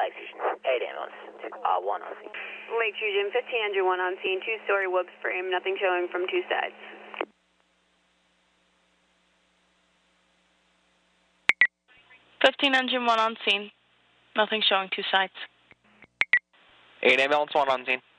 Flag Station. 8 ambulance. 1 on scene. Lakeview Gym, 15 engine 1 on scene, 2-story whoops frame, nothing showing from 2 sides. 15 engine 1 on scene. Nothing showing 2 sides. 8 ambulance 1 on scene.